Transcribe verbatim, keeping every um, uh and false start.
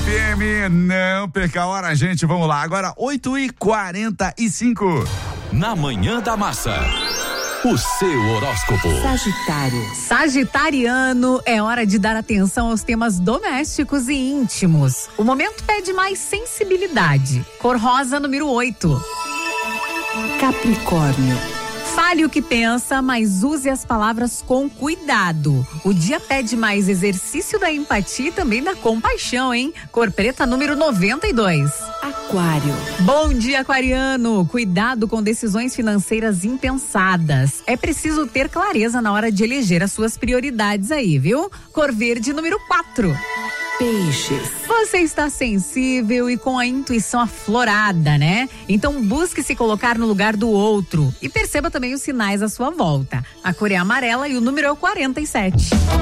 F M. Não perca a hora, gente. Vamos lá. Agora, oito e quarenta e cinco. Na Manhã da Massa. O seu horóscopo. Sagitário. Sagitariano, é hora de dar atenção aos temas domésticos e íntimos. O momento pede mais sensibilidade. Cor rosa, número oito. Capricórnio. Fale o que pensa, mas use as palavras com cuidado. O dia pede mais exercício da empatia e também da compaixão, hein? Cor preta, número noventa e dois. Aquário. Bom dia, aquariano. Cuidado com decisões financeiras impensadas. É preciso ter clareza na hora de eleger as suas prioridades aí, viu? Cor verde, número quatro. Peixes. Você está sensível e com a intuição aflorada, né? Então busque se colocar no lugar do outro e perceba também os sinais à sua volta. A cor é amarela e o número é o quarenta e sete.